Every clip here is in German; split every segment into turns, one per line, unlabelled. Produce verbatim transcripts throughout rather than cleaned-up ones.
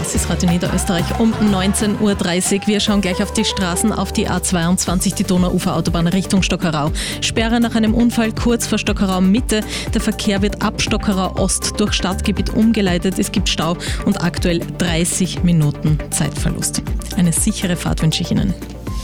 Das ist Radio Niederösterreich um neunzehn Uhr dreißig. Wir schauen gleich auf die Straßen, auf die A zweiundzwanzig, die Donauuferautobahn Richtung Stockerau. Sperre nach einem Unfall kurz vor Stockerau Mitte. Der Verkehr wird ab Stockerau Ost durch Stadtgebiet umgeleitet. Es gibt Stau und aktuell dreißig Minuten Zeitverlust. Eine sichere Fahrt wünsche ich Ihnen.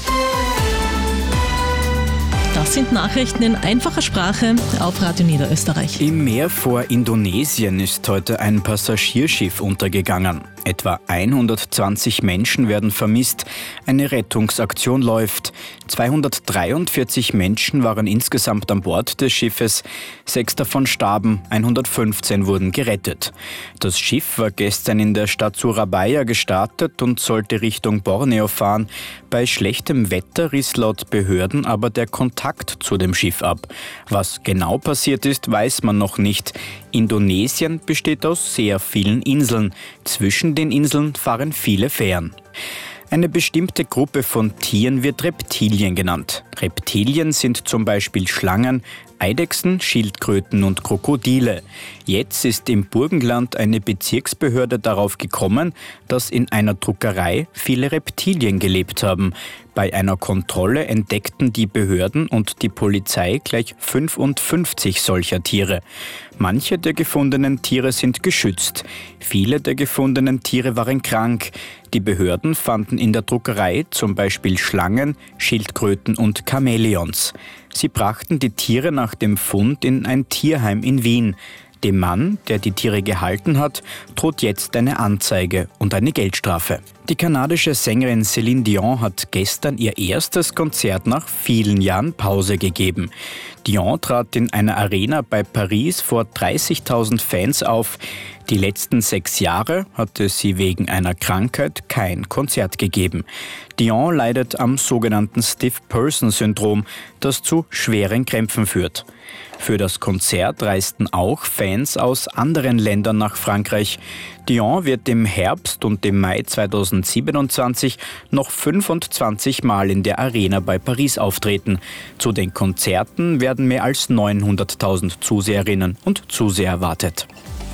Das sind Nachrichten in einfacher Sprache auf Radio Niederösterreich.
Im Meer vor Indonesien ist heute ein Passagierschiff untergegangen. Etwa hundertzwanzig Menschen werden vermisst. Eine Rettungsaktion läuft. zweihundertdreiundvierzig Menschen waren insgesamt an Bord des Schiffes. Sechs davon starben, hundertfünfzehn wurden gerettet. Das Schiff war gestern in der Stadt Surabaya gestartet und sollte Richtung Borneo fahren. Bei schlechtem Wetter riss laut Behörden aber der Kontakt zu dem Schiff ab. Was genau passiert ist, weiß man noch nicht. Indonesien besteht aus sehr vielen Inseln. Zwischen den Inseln fahren viele Fähren. Eine bestimmte Gruppe von Tieren wird Reptilien genannt. Reptilien sind zum Beispiel Schlangen, Eidechsen, Schildkröten und Krokodile. Jetzt ist im Burgenland eine Bezirksbehörde darauf gekommen, dass in einer Druckerei viele Reptilien gelebt haben. Bei einer Kontrolle entdeckten die Behörden und die Polizei gleich fünfundfünfzig solcher Tiere. Manche der gefundenen Tiere sind geschützt. Viele der gefundenen Tiere waren krank. Die Behörden fanden in der Druckerei zum Beispiel Schlangen, Schildkröten und Chamäleons. Sie brachten die Tiere nach dem Fund in ein Tierheim in Wien. Dem Mann, der die Tiere gehalten hat, droht jetzt eine Anzeige und eine Geldstrafe. Die kanadische Sängerin Celine Dion hat gestern ihr erstes Konzert nach vielen Jahren Pause gegeben. Dion trat in einer Arena bei Paris vor dreißigtausend Fans auf. Die letzten sechs Jahre hatte sie wegen einer Krankheit kein Konzert gegeben. Dion leidet am sogenannten Stiff-Person-Syndrom, das zu schweren Krämpfen führt. Für das Konzert reisten auch Fans aus anderen Ländern nach Frankreich. Dion wird im Herbst und im Mai zweitausendsiebenundzwanzig noch fünfundzwanzig Mal in der Arena bei Paris auftreten. Zu den Konzerten werden mehr als neunhunderttausend Zuseherinnen und Zuseher erwartet.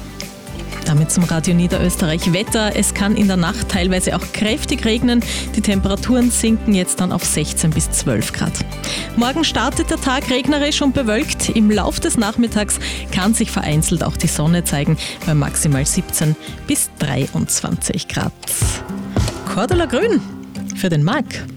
Damit zum Radio Niederösterreich Wetter. Es kann in der Nacht teilweise auch kräftig regnen. Die Temperaturen sinken jetzt dann auf sechzehn bis zwölf Grad. Morgen startet der Tag regnerisch und bewölkt. Im Lauf des Nachmittags kann sich vereinzelt auch die Sonne zeigen bei maximal siebzehn bis dreiundzwanzig Grad. Cordula Grün für den Marc.